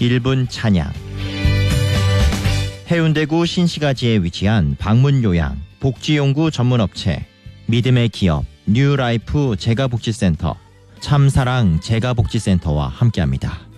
1분 찬양. 해운대구 신시가지에 위치한 방문요양 복지용구 전문업체 믿음의 기업 뉴라이프 재가복지센터 참사랑 재가복지센터와 함께합니다.